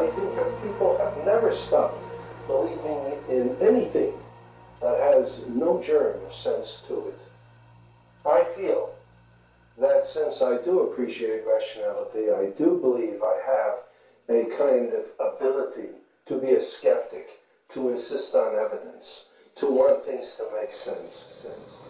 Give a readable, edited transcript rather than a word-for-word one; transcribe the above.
I think that people have never stopped believing in anything that has no germ of sense to it. I feel that since I do appreciate rationality, I do believe I have a kind of ability to be a skeptic, to insist on evidence, to want things to make sense.